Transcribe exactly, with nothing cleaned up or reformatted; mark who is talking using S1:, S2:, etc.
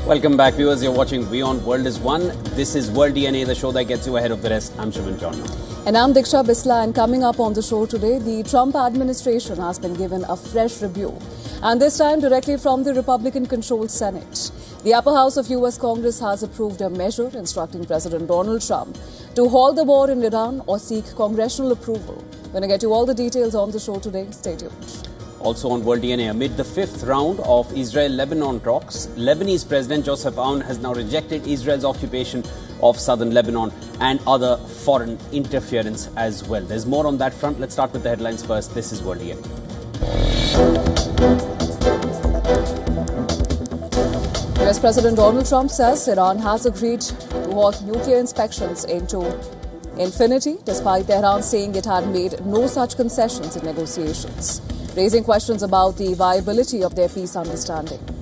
S1: Welcome back, viewers. You're watching Beyond World is One. This is World D N A, the show that gets you ahead of the rest. I'm Shivan John.
S2: And I'm Diksha Bisla, and coming up on the show today, the Trump administration has been given a fresh review, and this time directly from the Republican-controlled Senate. The upper house of U S Congress has approved a measure instructing President Donald Trump to halt the war in Iran or seek congressional approval. We're going to get you all the details on the show today. Stay tuned.
S1: Also on World D N A, amid the fifth round of Israel-Lebanon talks, Lebanese President Joseph Aoun has now rejected Israel's occupation of southern Lebanon and other foreign interference as well. There's more on that front. Let's start with the headlines first. This is World D N A.
S2: U S President Donald Trump says Iran has agreed to halt nuclear inspections into infinity, despite Tehran saying it had made no such concessions in negotiations, raising questions about the viability of their peace understanding.